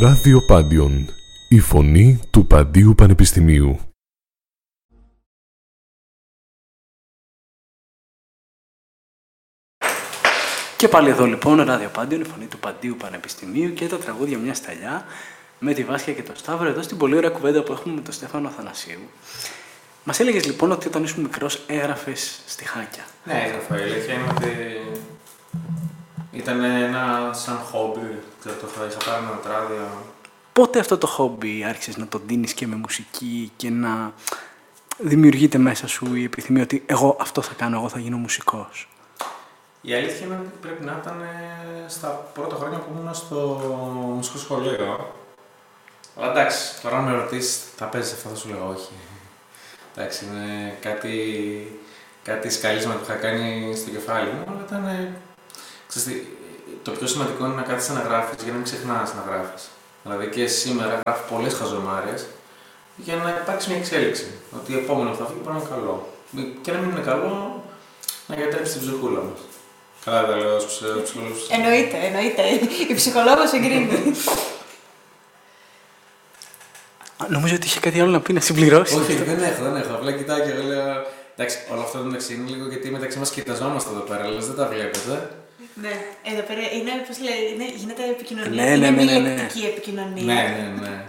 Ράδιο Πάντιον, η φωνή του Παντίου Πανεπιστημίου. Και πάλι εδώ λοιπόν, Ράδιο Πάντιον, η φωνή του Παντίου Πανεπιστημίου και τα τραγούδια μια σταλιά με τη Βάσια και τον Σταύρο εδώ στην πολύ ωραία κουβέντα που έχουμε με τον Στέφανο Αθανασίου. Μας έλεγες λοιπόν ότι όταν ήσουν μικρός έγραφες στιχάκια. Ναι, έγραφα. Η αλήθεια είναι ότι ήταν ένα σαν χόμπι. Είχα πάρει ένα τράδιο. Πότε αυτό το χόμπι άρχισες να το ντύνεις και με μουσική και να δημιουργείται μέσα σου η επιθυμία ότι εγώ αυτό θα κάνω, εγώ θα γίνω μουσικός? Η αλήθεια είναι ότι πρέπει να ήταν στα πρώτα χρόνια που ήμουν στο μουσικό σχολείο. Αλλά εντάξει, τώρα αν με ρωτήσεις, θα παίζεις αυτό, θα σου λέω όχι. Εντάξει, είναι κάτι σκαλίσμα που είχα κάνει στο κεφάλι μου, αλλά ήταν. Ξέρεις, το πιο σημαντικό είναι να κάθεσαι να γράφεις για να μην ξεχνάς να γράφεις. Δηλαδή και σήμερα γράφω πολλές χαζομάρες για να υπάρξει μια εξέλιξη. Ότι το επόμενο που θα φύγει μπορεί να είναι καλό. Και να μην είναι καλό, να γιατρέψει την ψυχούλα μας. Καλά τα λέω στους ψυχολόγους. Εννοείται. Η ψυχολόγος εγκρίνει. Νομίζω ότι είχε κάτι άλλο να πει, να συμπληρώσει. Όχι, δεν έχω. Απλά κοιτάω και λέω. Εντάξει, όλο αυτό μεταξύ είναι λίγο γιατί μεταξύ μας κοιταζόμαστε εδώ πέρα, αλλά δεν τα βλέπετε. Ναι, εδώ πέρα είναι, πώς λέει, γίνεται επικοινωνία. Ναι. Είναι διαλεκτική επικοινωνία. Ναι.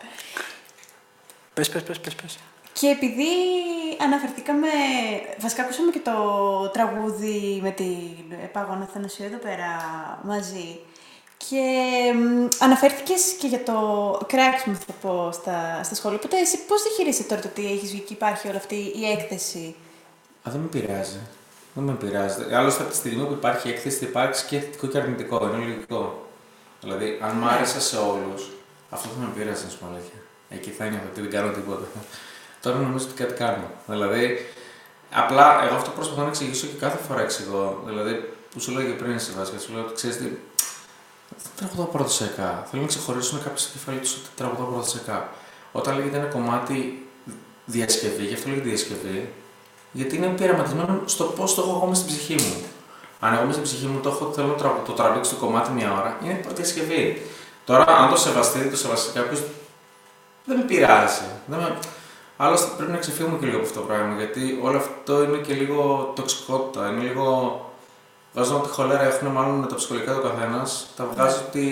Πες. Και επειδή αναφερθήκαμε, βασικά ακούσαμε και το τραγούδι με την Παγώνα Αθανασίου εδώ πέρα μαζί. Και αναφέρθηκες και για το κράξιμο, θα πω, στα σχόλια. Οπότε εσύ πώς διαχειρίζεσαι τώρα το ότι έχεις βγει και υπάρχει όλη αυτή η έκθεση? Δεν με πειράζει. Δεν με πειράζει. Άλλωστε, από τη στιγμή που υπάρχει έκθεση, θα υπάρξει και θετικό και αρνητικό. Είναι λογικό. Δηλαδή, αν μ' άρεσε σε όλους, αυτό θα με πειράζει, να σου πω αλήθεια. Εκεί θα είναι ότι δεν κάνω τίποτα. Τώρα νομίζω ότι κάτι κάνω. Δηλαδή, απλά εγώ αυτό προσπαθώ να εξηγήσω και κάθε φορά εξηγώ. Δηλαδή, που σου λέγε πριν εσύ Βάσια, σου λέω ότι ξέρεις τι. Δεν τραγουδάω πρωτοσεκά. Θέλω να ξεχωρίσουν κάποιοι στο κεφάλι του ότι τραγουδάω πρωτοσεκά. Όταν λέγεται ένα κομμάτι διασκευή, γι' αυτό λέγεται διασκευή, γιατί είναι πειραματισμένο στο πώς το έχω εγώ μέσα στην ψυχή μου. Αν εγώ μέσα στην ψυχή μου θέλω να το τραβήξω το κομμάτι μια ώρα, είναι διασκευή. Τώρα, αν το σεβαστεί κάποιο, δεν με πειράζει. Άλλωστε πρέπει να ξεφύγουμε και λίγο από αυτό το πράγμα, γιατί όλο αυτό είναι και λίγο τοξικότητα. Είναι λίγο. Βάζω ότι χολέρα έχουν μάλλον τα ψυχολογικά του καθένας. Τα βγάζει ότι.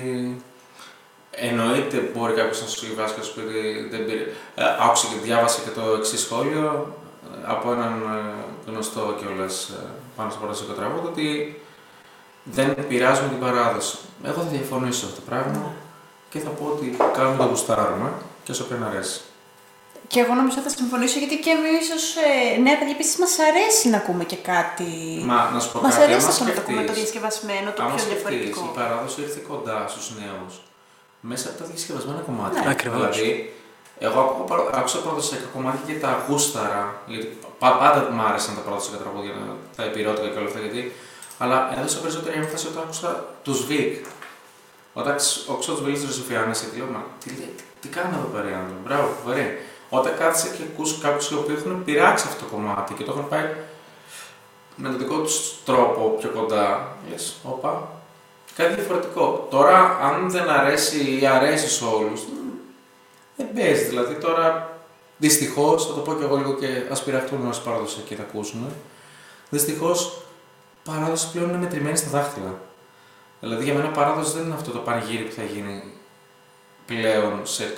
Εννοείται μπορεί κάποιος να σου συμβάσει και να σου πει ότι δεν πήρε. Άκουσε και διάβασε και το εξής σχόλιο από έναν γνωστό κιόλας πάνω στο παραδοσιακό τραγούδι, ότι δεν πειράζουμε την παράδοση. Εγώ θα διαφωνήσω σε αυτό το πράγμα και θα πω ότι κάνουμε το γουστάρουμε και όσο πρέπει να αρέσει. Και εγώ νομίζω θα συμφωνήσω, γιατί και εμείς ως νέα παιδιά επίσης μας αρέσει να ακούμε και κάτι. Να σου πω μας κάτι, αρέσει αυτό να το ακούμε το διασκευασμένο, το πιο διαφορετικό. Η παράδοση ήρθε κοντά στους νέους μέσα από τα διασκευασμένα κομμάτια. Ναι, ακριβώς. Δηλαδή, εγώ άκουσα παραδοσιακά κομμάτια και τα γούσταρα. Γιατί πάντα μου άρεσαν τα παραδοσιακά τραγούδια, τα επιρρότικα και όλα αυτά. Αλλά έδωσα περισσότερη έμφαση όταν άκουσα τους Βικ. Όταν άκουσα τους Βίλους της Ρωσοφιάννης, λέω, μα τι κάνουν εδώ πέρα, μπράβο, βαρύ. Όταν κάθεσαι και ακούς κάποιους οι οποίοι έχουν πειράξει αυτό το κομμάτι και το έχουν πάει με τον δικό τους τρόπο πιο κοντά, λες, όπα, κάτι διαφορετικό. Τώρα, αν δεν αρέσει ή αρέσει σε όλους, δεν παίζει. Δηλαδή, τώρα, δυστυχώς, θα το πω και εγώ λίγο και ας πειραχτούν όσοι παραδοσιακοί θα ακούσουν, δυστυχώς, παράδοση πλέον είναι μετρημένη στα δάχτυλα. Δηλαδή, για μένα παράδοση δεν είναι αυτό το πανηγύρι που θα γίνει πλέον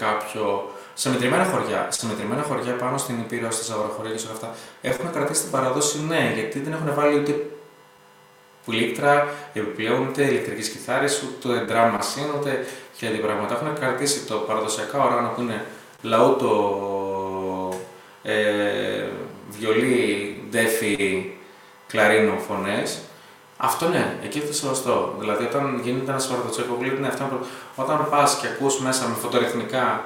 σε μετρημένα χωριά. Σε μετρημένα χωριά πάνω στην Ήπειρο, στις αγροχωρίες και όλα αυτά, έχουν κρατήσει την παραδόση, ναι, γιατί δεν έχουν βάλει ούτε πλήκτρα, επιπλέον ούτε ηλεκτρικές κιθάρες, ούτε drum machine, ούτε χιλιάδια πράγματα. Έχουν κρατήσει το παραδοσιακά όργανο που είναι λαούτο, βιολί, ντέφι, κλαρίνο, φωνές. Αυτό ναι, εκεί είναι το σεβαστό. Δηλαδή, όταν γίνεται ένα παραδοσιακό κλίπ, ναι, όταν πας και ακούς μέσα με φωτορυθμικά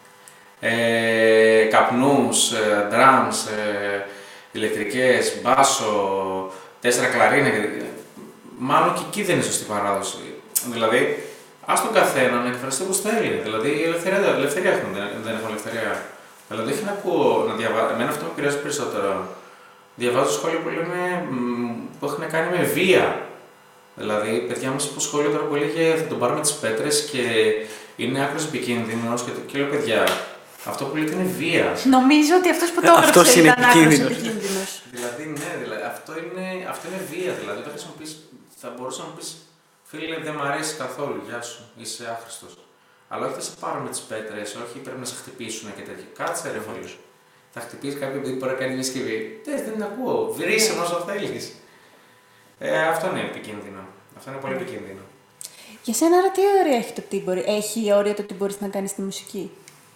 καπνούς, drums, ηλεκτρικές, μπάσο, 4 κλαρίνα, μάλλον και εκεί δεν είναι σωστή παράδοση. Δηλαδή, ας τον καθένα να εκφραστεί όπως θέλει. Δηλαδή, ελευθερία έχουν, δεν έχουν ελευθερία. Δηλαδή, όχι να ακούω, να διαβάζω. Εμένα αυτό με επηρεάζει περισσότερο. Διαβάζω σχόλια που έχουν κάνει με βία. Δηλαδή, παιδιά μας στο σχολείο τώρα που έλεγε θα τον πάρουμε τις πέτρες και είναι άκρως επικίνδυνος και λέω παιδιά, αυτό που λέτε είναι βία. Νομίζω ότι αυτός που το έγραψε ήταν άκρως επικίνδυνος. Δηλαδή, ναι, αυτό είναι βία. Δηλαδή, όταν θα μπορούσα να μου πεις, φίλε, δεν μ' αρέσει καθόλου, γεια σου, είσαι άχρηστος. Αλλά όχι θα σε πάρω με τις πέτρες, όχι πρέπει να σε χτυπήσουν και τέτοια. Κάτσε ρε φίλε. Θα χτυπήσει κάποιον που μπορεί να κάνει μια συσκευή. Δεν ακούω. Βρίσκε όσο θέλεις. Αυτό είναι επικίνδυνο. Αυτό είναι πολύ επικίνδυνο. Για σένα, άρα, τι όρια έχει το τι έχει όρια το τι μπορείς να κάνεις στη μουσική?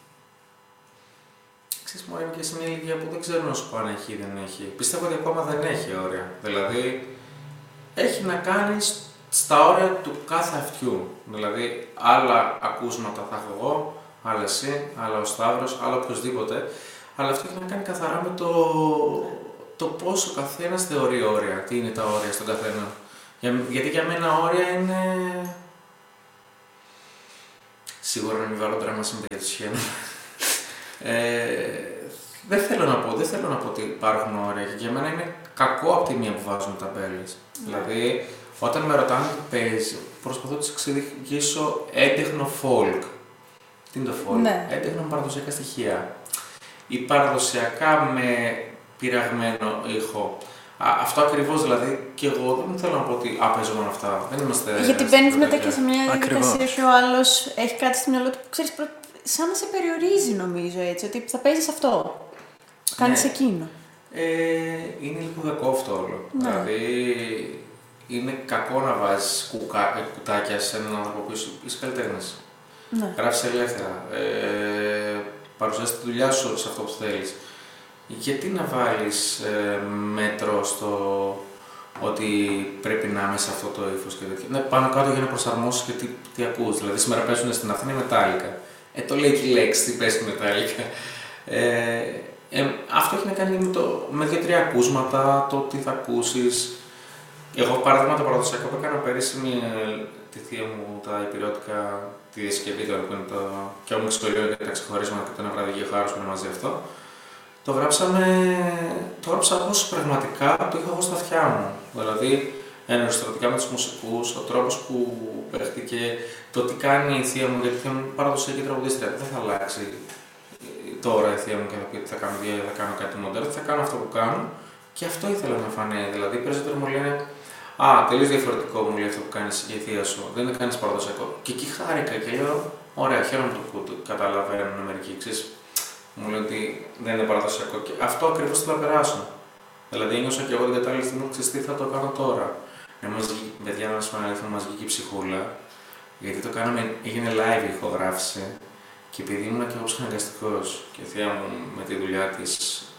Ξέρεις, μου είμαι και σε μια ηλικία που δεν ξέρω να σου πω αν έχει ή δεν έχει. Πιστεύω ότι ακόμα δεν έχει όρια. Δηλαδή, έχει να κάνει στα όρια του κάθε αυτιού. Δηλαδή, άλλα ακούσματα θα έχω εγώ, άλλα εσύ, άλλα ο Σταύρος, άλλα οποιοδήποτε. Αλλά αυτό έχει να κάνει καθαρά με το πώς ο καθένας θεωρεί όρια. Τι είναι τα όρια στον καθένα. Γιατί για μένα όρια είναι. Σίγουρα να μην βάλω δράμα για το σχέδιο. Δεν θέλω να πω ότι υπάρχουν όρια. Για μένα είναι κακό από τη μία που βάζουμε ταμπέλες. Δηλαδή, όταν με ρωτάνε τι παίζει, προσπαθώ να τους εξηγήσω έντεχνο folk. Τι είναι το folk? Ναι. Έντεχνο με παραδοσιακά στοιχεία. Ή παραδοσιακά με πειραγμένο ήχο. Αυτό ακριβώς δηλαδή και εγώ δεν θέλω να πω ότι παίζω με αυτά. Δεν είμαστε. Γιατί μπαίνεις μετά και σε μια διαδικασία και ο άλλος έχει κάτι στο μυαλό του που ξέρεις, σαν να σε περιορίζει νομίζω έτσι, ότι θα παίζεις αυτό. Κάνεις εκείνο. Είναι λίγο κακό αυτό όλο. Ναι. Δηλαδή είναι κακό να βάζεις κουτάκια σε έναν άνθρωπο που είσαι καλλιτέχνης. Ναι. Γράφεις ελεύθερα. Παρουσιάζεις τη δουλειά σου σε αυτό που θέλεις. Γιατί να βάλεις μέτρο στο ότι πρέπει να είμαι σε αυτό το ύφος και τέτοια. Ναι, πάνω κάτω για να προσαρμόσεις και τι ακούς. Δηλαδή σήμερα παίζουν στην Αθήνα Μετάλλικα. Το λέει και η λέξη, τι παίζει Μετάλλικα. Αυτό έχει να κάνει με δύο-τρία ακούσματα, το τι θα ακούσεις. Εγώ, παράδειγμα, το παραδοσιακό που έκανα πέρυσι τη θεία μου, τα υπηρώτικα, τη διασκευή τώρα που είναι το «Κι όμως σχολείο για τα ξεχωρίσματα και το ένα βράδυ γεωχάρος που είναι μαζί αυτό». Το γράψα όπως πραγματικά το είχα εγώ στα αυτιά μου. Δηλαδή, ενεργοστατικά με τους μουσικούς, ο τρόπος που παίχτηκε, το τι κάνει η θεία μου, γιατί η θεία μου είναι παραδοσιακή τραγουδίστρια. Δεν θα αλλάξει τώρα η θεία μου και θα πει ότι θα κάνω κάτι μοντέρνο, θα κάνω αυτό που κάνω και αυτό ήθελα να φανεί. Δηλαδή, περισσότερο μου λένε τελείως διαφορετικό μου λέει αυτό που κάνεις η θεία σου. Δεν το κάνεις παραδοσιακό. Και εκεί χάρηκα και λέω: ωραία, χαίρομαι το που καταλαβαίνουν μερικοί. Μου λέει ότι δεν είναι παραδοσιακό. Και αυτό ακριβώς θα περάσω. Δηλαδή, ένιωσα και εγώ την κατάλληλη στιγμή ότι τι θα το κάνω τώρα. Παιδιά, να σας πω αλήθεια, μας βγήκε η ψυχούλα. Γιατί το κάναμε, έγινε live η ηχογράφηση. Και επειδή ήμουν και εγώ ψυχαναγκαστικός και η θεία μου με τη δουλειά της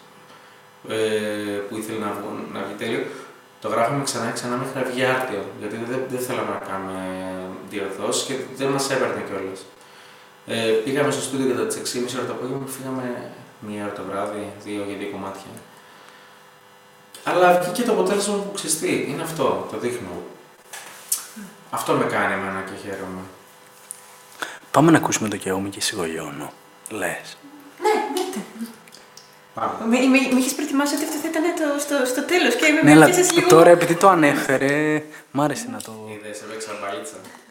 που ήθελε να βγει τέλειο, το γράφαμε ξανά και ξανά μέχρι να βγει άρτιο. Γιατί δεν θέλαμε να κάνουμε διορθώσεις και δεν μας έπαιρνε κιόλας. Πήγαμε στο στούντιο κατά τις 6:30 ώρα το απόγευμα και φύγαμε 1 ώρα το βράδυ, 2 για 2 κομμάτια. Αλλά βγήκε το αποτέλεσμα που ξεστεί. Είναι αυτό, το δείχνω. Αυτό με κάνει εμένα και χαίρομαι. Πάμε να ακούσουμε το «Κι εγώ μη και σιγογιώνω». Λες. Ναι, δείτε. Με είχες προετοιμάσει ότι αυτό θα ήταν στο τέλος και ναι, αλλά τώρα επειδή το ανέφερε, μ' άρεσε να το... Είδες, έπαιξα μπαλίτσα.